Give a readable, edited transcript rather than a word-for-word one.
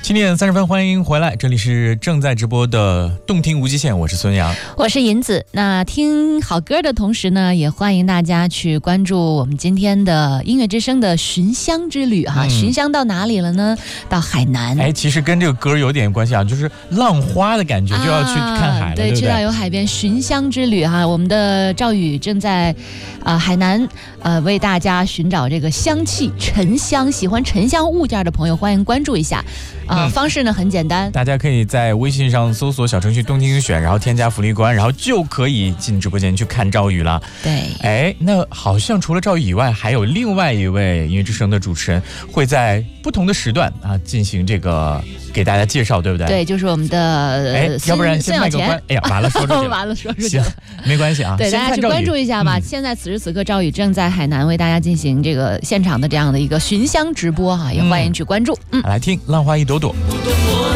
7点30分，欢迎回来，这里是正在直播的动听无极限，我是孙杨， 我是银子。那听好歌的同时呢，也欢迎大家去关注我们今天的音乐之声的寻香之旅哈。寻香到哪里了呢？到海南。 其实跟这个歌有点关系啊，就是浪花的感觉，就要去看海了，对不对？ 去到有海边寻香之旅哈。我们的赵宇正在海南为大家寻找这个香气沉香，喜欢沉香物件的朋友欢迎关注一下。方式呢很简单， 大家可以在微信上搜索小程序动听选，然后添加福利官，然后就可以进直播间去看赵宇了。 对， 那好像除了赵宇以外，还有另外一位音乐之声的主持人会在不同的时段进行这个给大家介绍，对不对？ 对，就是我们的要不然先卖个关。完了，说出去了， 完了，说出去了。 行，没关系啊。 对，大家去关注一下吧。现在此时此刻，赵宇正在海南为大家进行这个现场的这样的一个寻香直播哈，也欢迎去关注。 来听《浪花一朵朵》。